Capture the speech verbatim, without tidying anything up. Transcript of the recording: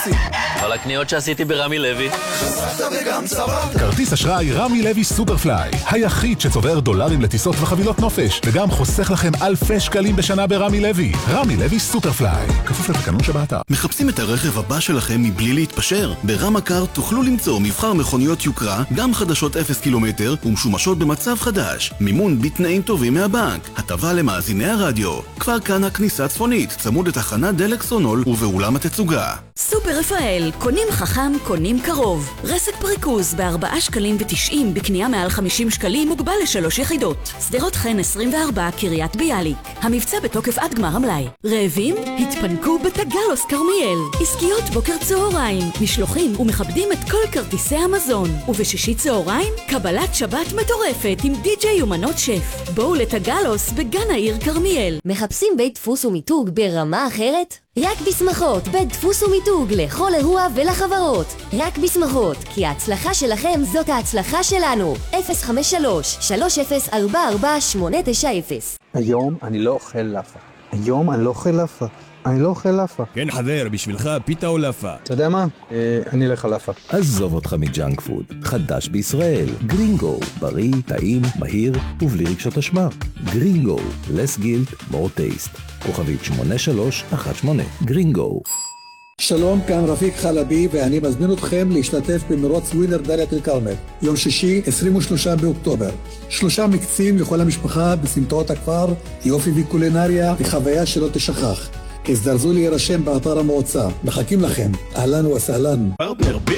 וחצי. כל הקניות שעשיתי ברמי לוי. חסכת וגם צברת. כרטיס אשראי רמי לוי סופרפליי, היחיד שצובר דולרים לטיסות וחבילות נופש, וגם חוסך לכם אלפי שקלים בשנה ברמי לוי. רמי לוי סופרפליי, כפוף לתקנון שבאתר. מחפשים את הרכב הבא שלכם מבלי להתפשר? ברמקר תוכלו למצוא מבחר מכוניות יוקרה, גם חדשות אפס קילומטר ומשומשות במצב חדש. מימון בתנאים טובים מהבנק. הטבה למאזיני הרדיו. כפר כנא כניסה צפונית, צמוד לתחנת דלק סונול ובאולם התצוגה. סופר רפאל, קונים חכם, קונים קרוב. רסק פריקוז בארבעה שקלים ותשעים, בקנייה מעל חמישים שקלים, מוגבל לשלוש יחידות. סדרות חן עשרים וארבע, קריית ביאליק. המבצע בתוקף עד גמר המלאי. רעבים? התפנקו בתגלוס קרמיאל. עסקיות בוקר צהריים, משלוחים ומכבדים את כל כרטיסי המזון. ובשישי צהריים, קבלת שבת מטורפת עם די-ג'יי ומנות שף. בואו לתגלוס בגן העיר קרמיאל. מחפשים בית דפוס ומיתוג ברמה אחרת? רק בשמחות, בית דפוס ומיתוג לכל אירוע ולחברות. רק בשמחות, כי ההצלחה שלכם זאת ההצלחה שלנו. אפס חמש שלוש שלוש אפס ארבע ארבע שמונה תשע אפס. היום אני לא אוכל לאפה. היום אני לא אוכל לאפה. אני לא אוכל לאפה. כן חבר, בשבילך פיתה או לאפה? אתה יודע מה? אה, אני אלך על לאפה. עזוב אותך מג'אנק פוד. חדש בישראל. גרינגו. בריא, טעים, מהיר ובלי רגשות אשמה. גרינגו. less guilt, more taste. כוכבית שמונה שלוש אחת שמונה. גרינגו. שלום, כאן רפיק חלבי ואני מזמין אתכם להשתתף במרוץ ווינר דאלית אל כרמל. יום שישי, עשרים ושלושה באוקטובר. שלושה מקצים לכל המשפחה בסמטאות הכפר, יופי וקולינריה וחוויה שלא תשכח. הזדרזו להירשם באתר המועצה. מחכים לכם. אהלן וסהלן. פרטנר ב